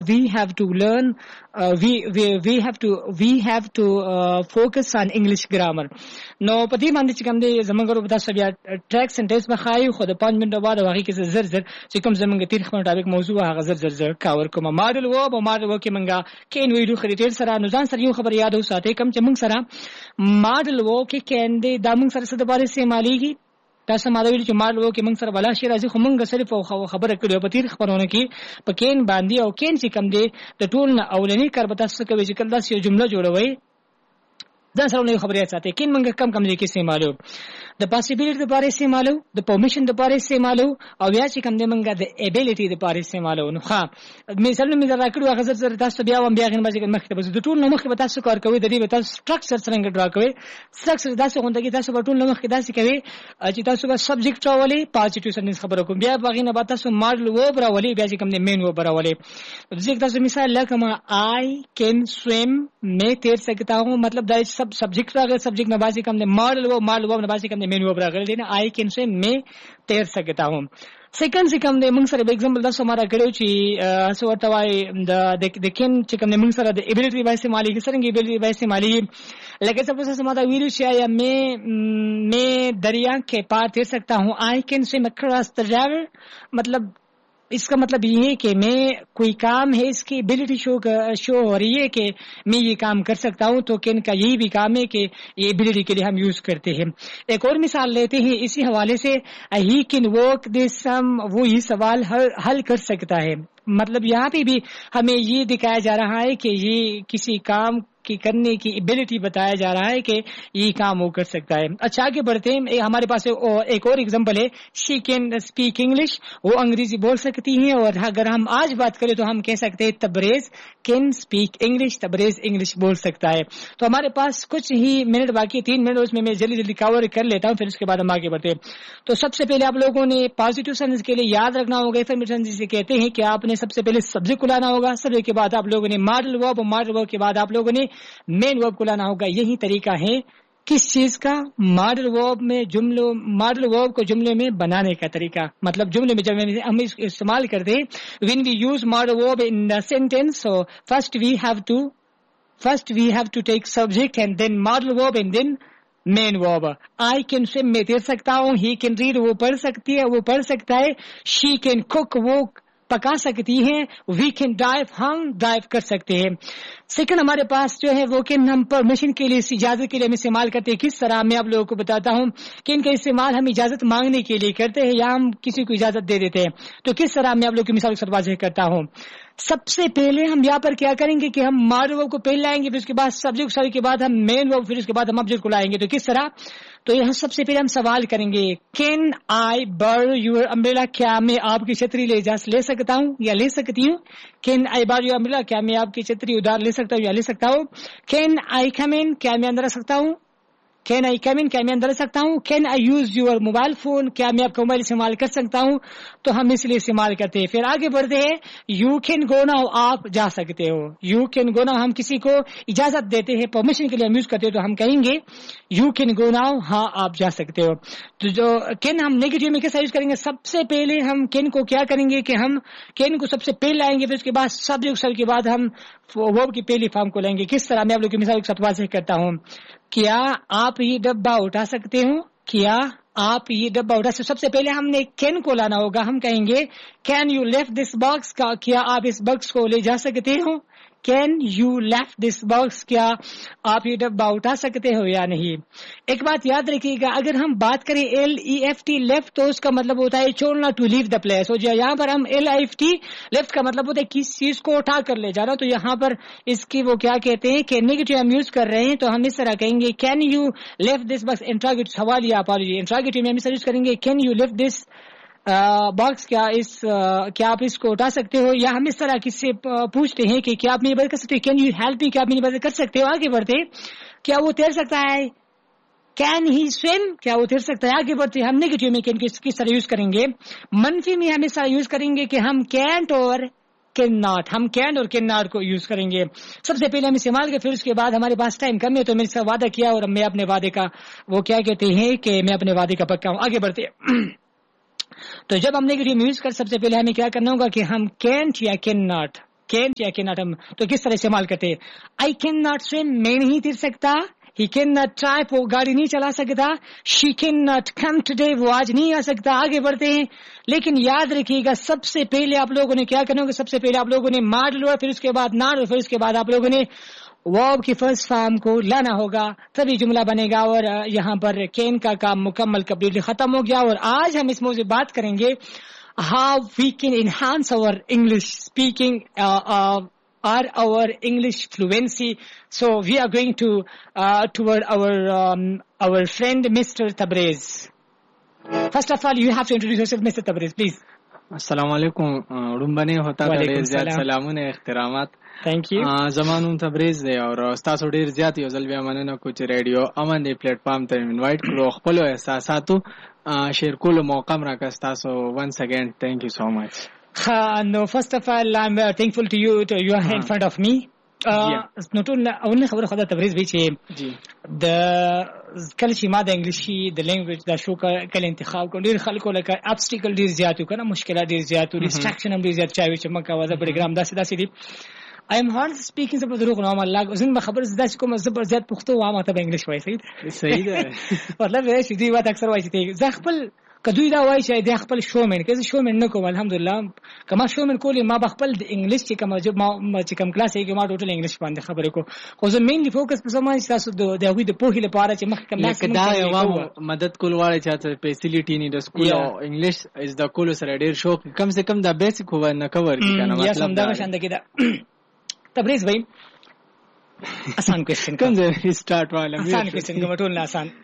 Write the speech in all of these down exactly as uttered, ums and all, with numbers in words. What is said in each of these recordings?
we have to learn uh, we we we have to we have to uh, focus on English grammar. نو پدې باندې چې کوم دي زمونږ په تاسو بیا ټریکس اینڈ ټیسټ مخایو خو د پنځه منټو بعد هغه کې زر زر چې کوم زمونږ تیر خپل ټاپک موضوع هغه زر زر زر کاور کوم. ماډل و او ماډل و کې منګه کین ویډیو خریدل سره نو ځان سره یو خبر یاد اوساته کوم چې موږ سره ماډل و کې کین دي د موږ سره څه د باره استعماليږي تاسو ما دا ویل چې ماډل و کې موږ سره بلا شي راځي خو موږ صرف خبره کړو په تیر خبرونه کې په کین باندې او کین چې کوم دي د ټول نه اولنی کار به تاسو کوي چې کله تاسو یو جمله جوړوي ځان سره نو خبرې ساتي کین موږ کم کم ځکه استعمالو د پاسیبিলিټي لپاره استعمالو د پرمیشن لپاره استعمالو او بیا چې کوم دي موږ د ایبিলিټي لپاره استعمالو. نو ښه مثال مې دا راکړو هغه زر زر تاسو بیا هم بیا غن مزه مخ ته د ټول نو مخ به تاسو کار کوي د دې به تاسو سټرکچر څنګه ډرا کوي سټرکچر تاسو غونډه کې تاسو په ټول نو مخ کې تاسو کوي چې تاسو به سبجیکټ راولي پازیټیو سنټنس خبرو کوم بیا باغینه به تاسو ماډل و براولي بیا چې کوم دي مین و براولي. ځکه تاسو مثال لکه ما I can swim میں تیر سکتا ہوں مطلب دا سب سبجیکٹ راغل سبجیکٹ میں باسی کم دے ماڈل وہ ماڈل وہ باسی کم دے مین وہ راغل دینا آئی کین سے میں تیر سکتا ہوں. سیکنڈ سے کم دے منگ سره ایگزامپل دا سمارا کړو چې سو ورتوای د د کین چې کم دے منگ سره د ایبیلیټی وایسه مالی کې سرنګ ایبیلیټی وایسه مالی لکه سپوز سمادا ویلو چې یا میں میں دریا کے پار تیر سکتا ہوں آئی کین سویم اکراس دی ریور مطلب اس کا مطلب یہ ہے کہ میں کوئی کام ہے اس کی ایبیلیٹی شو شو ہو رہی ہے کہ میں یہ کام کر سکتا ہوں تو کین کا یہی بھی کام ہے کہ یہ ایبیلیٹی کے لیے ہم یوز کرتے ہیں. ایک اور مثال لیتے ہیں اسی حوالے سے ہی کین ورک دس سم وہ یہ سوال حل کر سکتا ہے مطلب یہاں پہ بھی ہمیں یہ دکھایا جا رہا ہے کہ یہ کسی کام کی کرنے کی ایبیلیٹی بتایا جا رہا ہے کہ یہ کام وہ کر سکتا ہے. اچھا آگے بڑھتے ہیں ہمارے پاس ایک اور ایگزامپل ہے شی کین اسپیک انگلش وہ انگریزی بول سکتی ہیں اور اگر ہم آج بات کریں تو ہم کہہ سکتے ہیں تبریز کین اسپیک انگلش تبریز انگلش بول سکتا ہے. تو ہمارے پاس کچھ ہی منٹ باقی تین منٹ اس میں میں جلدی جلدی کور کر لیتا ہوں پھر اس کے بعد ہم آگے بڑھتے ہیں. تو سب سے پہلے آپ لوگوں نے پازیٹیو سینٹنس کے لیے یاد رکھنا ہوگا افرمیٹیو سینٹنس جسے کہتے ہیں کہ آپ نے سب سے پہلے سبجیکٹ کو لانا ہوگا سبجیکٹ کے بعد آپ لوگوں نے ماڈل ورب اور ماڈل ورب کے بعد آپ لوگوں نے مین ورب کو لانا ہوگا. یہی طریقہ ہے کس چیز کا ماڈل ورب میں جملوں ماڈل ورب کو جملے میں بنانے کا طریقہ مطلب جملے میں جب ہم استعمال کرتے ہیں وین وی یوز ماڈل ورب ان دا سینٹینس سو فرسٹ وی ہیو ٹو فرسٹ وی ہیو ٹو ٹیک سبجیکٹ اینڈ دین ماڈل ورب اینڈ دین مین ورب. آئی کین سویم میں تیر سکتا ہوں ہی کین ریڈ وہ پڑھ سکتی ہے وہ پڑھ سکتا ہے شی کین کوک وہ پکا سکتی ہیں وی کین ڈرائیو ہم ڈرائیو کر سکتے ہیں. سیکنڈ ہمارے پاس جو ہے وہ کین ہم پرمیشن کے لیے اجازت کے لیے ہم استعمال کرتے ہیں کس طرح میں آپ لوگوں کو بتاتا ہوں کہ ان کا استعمال ہم اجازت مانگنے کے لیے کرتے ہیں یا ہم کسی کو اجازت دے دیتے ہیں. تو کس طرح میں آپ لوگوں کی مثال سے واضح کرتا ہوں. سب سے پہلے ہم یہاں پر کیا کریں گے کہ ہم ماڈل ورب کو پہلے لائیں گے پھر اس کے بعد سبجیکٹ ساری کے بعد ہم مین ورب پھر اس کے بعد ہم آبجیکٹ کو لائیں گے. تو کس طرح تو یہاں سب سے پہلے ہم سوال کریں گے کین آئی بور یور امبریلا کیا میں آپ کی چھتری لے جا لے سکتا ہوں یا لے سکتی ہوں. کین آئی بور یور امبریلا کیا میں آپ کی چھتری ادھار لے سکتا ہوں یا لے سکتا ہوں. کین آئی کم ان کیا میں اندر آ سکتا ہوں. کین آئی کم ان کیا میں اندر آ سکتا ہوں. کین آئی یوز یور موبائل فون کیا میں آپ کا موبائل استعمال کر سکتا ہوں. تو ہم اس لیے استعمال کرتے ہیں. پھر آگے بڑھتے ہیں یو کین گو ناؤ آپ جا سکتے ہو. یو کین گو ناؤ ہم کسی کو اجازت دیتے ہیں پرمیشن کے لیے ہم یوز کرتے ہیں تو ہم کہیں گے یو کین گو ناؤ ہاں آپ جا سکتے ہو. تو جو کین ہم نیگیٹو میں کیسا یوز کریں گے سب سے پہلے ہم کین کو کیا کریں گے کہ ہم کین کو سب سے پہلے لائیں گے پھر اس کے بعد سبجیکٹ سب کے بعد ہم ورب کی پہلی فارم کو لیں گے. کس طرح میں آپ لوگ کی مثال کے ساتھ واضح کرتا ہوں. کیا آپ یہ ڈبہ اٹھا سکتے ہو. کیا آپ یہ ڈبہ اٹھا سکتے. سب سے پہلے ہم نے کین کو لانا ہوگا. ہم کہیں گے کین یو لیفٹ دس باکس کا کیا آپ اس باکس کو لے جا سکتے ہو. کین یو لیفٹ دس باکس کیا آپ یہ ڈبہ اٹھا سکتے ہو یا نہیں. ایک بات یاد رکھیے گا اگر ہم بات کریں ایل ای ایف ٹی لیفٹ تو اس کا مطلب ہوتا ہے چھوڑنا ٹو لیو دا پلیس. اور یہاں پر ہم ایل ایف ٹی لیفٹ کا مطلب ہوتا ہے کس چیز کو اٹھا کر لے جانا. تو یہاں پر اس کی وہ کیا کہتے ہیں کہ نیگیٹو ہم یوز کر رہے ہیں تو ہم اس طرح کہیں گے کین یو لیفٹ دس باکس. انٹراگیٹو سوال یا اپالوجی انٹراگیٹو میں ہم اس طرح یوز کریں گے کین یو لیفٹ دس باکس کیا اس کیا آپ اس کو اٹھا سکتے ہو. یا ہم اس طرح کس سے پوچھتے ہیں کہ کیا آپ میری مدد کر سکتے ہو. کین یو ہیلپ می کیا آپ میری مدد کر سکتے ہو. آگے بڑھتے کیا وہ تیر سکتا ہے. کین ہی سویم کیا وہ تیر سکتا ہے. آگے بڑھتے ہم نیگیٹو میں کین کس طرح یوز کریں گے. منفی میں ہم اس طرح یوز کریں گے کہ ہم کینٹ اور کین ناٹ ہم کین اور کین ناٹ کو یوز کریں گے. سب سے پہلے ہم استعمال کریں پھر اس کے بعد ہمارے پاس ٹائم کم ہے تو میں نے وعدہ کیا اور میں اپنے وعدے کا وہ کیا کہتے ہیں کہ میں اپنے وعدے کا پکا ہوں. آگے بڑھتے تو جب ہم نیگیٹو میں یوز کر سب سے پہلے ہمیں کیا کرنا ہوگا کہ ہم کینٹ یا کین ناٹ कैन या can not हम तो किस तरह इस्तेमाल करते हैं. आई कैन नॉट स्विम, मैं नहीं तैर सकता. ही कैन नॉट ड्राइव, वो गाड़ी नहीं चला सकता. She can not come today, वो आज नहीं आ सकता. आगे बढ़ते हैं. लेकिन याद रखिएगा सबसे पहले आप लोगों ने क्या करना होगा, सबसे पहले आप लोगों ने मार लो, फिर उसके बाद नार, फिर उसके बाद आप लोगों ने वर्ब की फर्स्ट फॉर्म को लाना होगा, तभी जुमला बनेगा. और यहाँ पर कैन का काम मुकम्मल कंप्लीटली खत्म हो गया. और आज हम इस मौजूद में बात करेंगे how we can enhance our English speaking और our English fluency. So we are going to toward our our friend mister Tabrez. First of all you have to introduce yourself mister Tabrez प्लीज. अस्सलाम वालेकुम. रुम्बने होता ډیر زیات سلامونه احترامات. Thank you. زمانون تبریز دی او تاسو ډیر زیات یو ځل بیا مننه کوم چې ریډیو امن دی پلیټ فارم ته انوایټ کړو خپل احساساتو شیر کولو موقع راکړ. تاسو once again thank you so much. Uh, no, first of all, I'm uh, thankful to you. To you are uh-huh. in front of me. نو ټول اول خبره خدای تبریز وی چې جی د کله چې ما د انګلیسي د لینګویج د شو کله انتخاب کوم ډیر خلکو لکه ابسټیکل ډیر زیات کنه مشکلات ډیر زیات ریستریکشن هم ډیر زیات چاوي چې مکه وځه پروګرام داسې داسې دي. I am hard speaking زبر دروغ نه ما الله زين خبر زدا کوم زبر زیات پښتو وامه ته انګلیش وای صحیح صحیح ده. مطلب یې چې دی وات اکثر وای چې زه خپل کدوې دا وای چې د خپل شومن کې شومن نه کوم الحمدلله کما شومن کولی ما بخپل د انګلیش چې کوم ما چې کوم کلاس یې ما ټوټل انګلیش باندې خبرې کو خو زه مینلی فوکس په سمای تاسو د دغه د پوهې لپاره چې مخکې کم نه دا یو مدد کول واړی چې فیسیلیټی نه د سکول او انګلیش از د کول سره ډیر شوق کم سے کم دا بیسیک هو نه کور کی کنه مطلب دا شاند کې دا تبریز بھائی آسان کوېسچن کوم ځای سٹارټ والا آسان کوېسچن کوم ټول نه آسان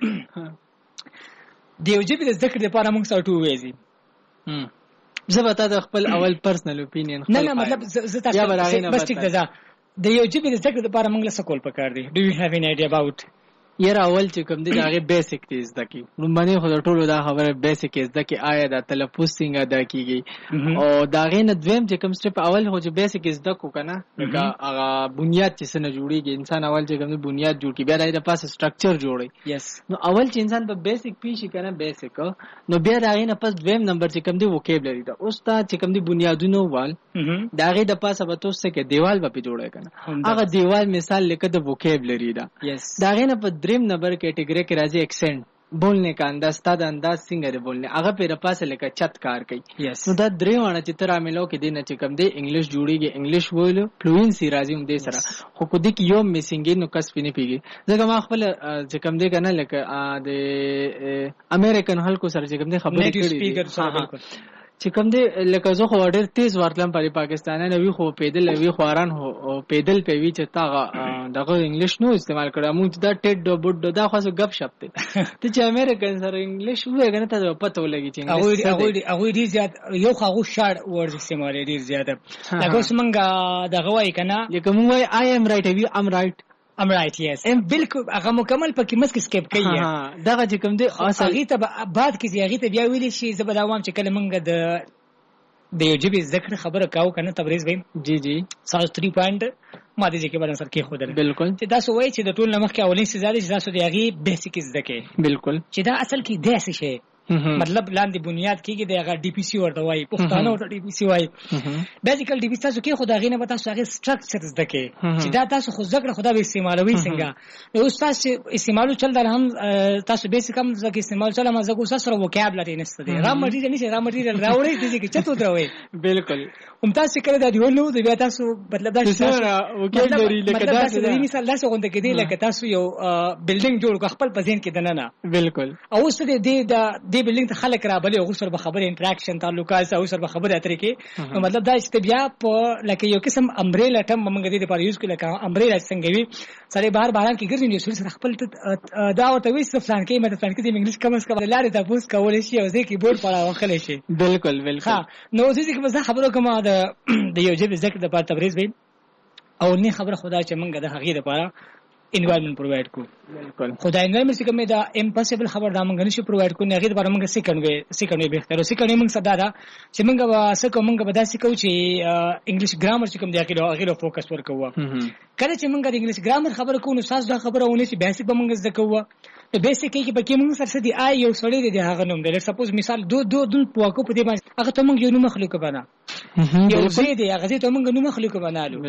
دیو جی په ذکر لپاره موږ سره ټو ویزي هم زه به تاسو خپل اول پرسنل اپینین نه نه مطلب زه تاسو بس ټیک ده د یو جی په ذکر لپاره موږ له سکول پکار دی. ډو یو هاف ان ایډیا اباوت یار اول چې کوم دی هغه بیسیک دی زده کی نو باندې خو ټولو دا خبره بیسیک زده کی آیا دا تلفظ څنګه ادا کیږي او دا غي نه دویم چې کوم سټپ اول هو چې بیسیک زده کو کنه دا هغه بنیاد چې څنګه جوړیږي انسان اول چې کوم بنیاد جوړ کی بیا د پاسه سټرکچر جوړي یس نو اول چې انسان په بیسیک پیشي کنه بیسیک نو بیا دا غي نه پس دویم نمبر چې کوم دی وکیبلری دا اوس تا چې کوم دی بنیادونو وال دا غي د پاسه به توسه کې دیوال به جوړه کنه هغه دیوال مثال لیکه د وکیبلری دا یس دا غي نه په دریم نمبر کې ٹیګری کې راځي ایکسنٹ بولنے کا انداز تا د انداز څنګه دی بولنے هغه په پاسه لکه چت کار کوي. yes. نو دا درې وانه چې تر عاملو کې دینه چې کم دی انګلیش جوړیږي انګلیش ویلو فلوئنسي راځي هم دې سره خو کو دې کې یو میسنګ نو کس پینې پیږي ځکه ما خپل چې کم دی کنه لکه د امریکن خلکو سره چې کم دی خبرې کړې چې کوم دی لکه زه خو ډېر تیز ورتلم په پاکستان نه وی خو پیدل وی خواران هو پیدل په وی چې تا دغه انګلیش نو استعمال کړه مونږ دا ټیډ بوډ دا خو غب شپ ته ته چې امریکن سره انګلیش وې کنه ته پته ولګی چې هغه هغه هغه ډیر زیات یو خو شارټ ورډ استعمال ډیر زیات لکه څنګه دغه وای کنه لکه مونږ وای آی ام رائټ وی ام رائټ ام رائټ یس ام بالکل هغه مکمل پکې مسک سکیپ کوي ها دغه چې کوم دی اصلي ته بعد کې هغه ته بیا ویل شي زبرداوام چې کله منګه د د یو جبي ذکر خبره کاو کنه تبریز ویم جی جی ساوث تhree پوینټ ماده چې کې باندې سر کې خودل بالکل چې تاسو وایي چې د ټول نمخ کې اولین څه زیاده چې تاسو دی هغه بیسیک زده کې بالکل چې دا اصل کې داسې شي مطلب لاندې بنیاد کېږي د هغه ډي پی سي ورته وایي پښتانه ورته ډي پی سي وایي بیسیکل ډي پی تاسو کې خدای غینه به تاسو هغه سټرکچر زده کې چې دا تاسو خو ذکر خدای به استعمالوي څنګه نو استاد چې استعمالو چل در هم تاسو بیسیک هم ځکه استعمال چل ما زګو سره وکابلری نشته دی را مټیریال نشي را مټیریال راوړی دي چې چتو دروي بالکل هم تاسو کړه دا دیو نو دی بیا تاسو مطلب دا وکابلری لکه دا څه مثال تاسو غونډه کې دی لکه تاسو یو بلډینګ جوړ خپل پزین کې دنه نه بالکل او اوس دې د دې بلډینګ ته خلک بلې او سره به خبره انټراکشن تعلقات او سره به خبره اترې کې نو مطلب دا چې بیا په لکه یو قسم امبریلا ټم موږ دې لپاره یوز کړل لکه امبریلا څنګه وي سره بهر بهر کې ګرځي نو سره خپل دا ورته وي فلان کې مته فلان کې د انګلیش کوم څه لارې تاسو کولای شي او ځکه کیبورډ پر واخلې شي بالکل بالکل ها نو ځکه به زه خبرو کوم د د یو جبه ذکر د پاره تبریز وي او نه خبره خدای چې موږ د هغې لپاره انوایرنمنت پرووایډ کو بالکل خدای انوایرنمنت څخه مې دا امپاسبل خبر دا موږ نشو پرووایډ کو نه هغه لپاره موږ سیکنډ وی سیکنډ وی بهتره سیکنډ موږ صدا دا چې موږ واسه کوم موږ به دا سیکو چې انګلیش ګرامر چې کوم دی هغه هغه فوکس ورکوو کله چې موږ د انګلیش ګرامر خبره کوو نو ساس دا خبره ونه چې بیسیک به موږ زده کوو د بیسیک کې به کې موږ سره دي آی یو سړی دی هغه نوم دی سپوز مثال دو دو دون پوکو په دې باندې هغه ته موږ یو نوم مخلوق بنا یو ځای دی هغه ځای ته موږ نو مخلوق بنالو